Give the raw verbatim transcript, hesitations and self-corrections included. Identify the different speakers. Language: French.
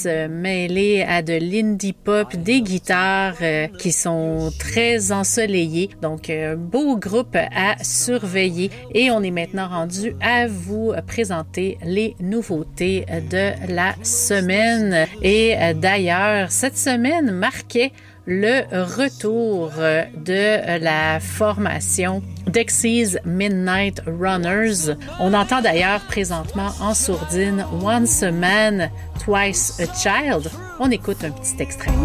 Speaker 1: jazz euh, mêlé à de l'indie pop, des guitares euh, qui sont très ensoleillées. Donc, un beau groupe à surveiller. Et on est maintenant rendu à vous présenter les nouveautés de la semaine. Et euh, d'ailleurs, cette semaine marquait le retour de la formation Dexys Midnight Runners. On entend d'ailleurs présentement en sourdine Once a Man, Twice a Child. On écoute un petit extrait.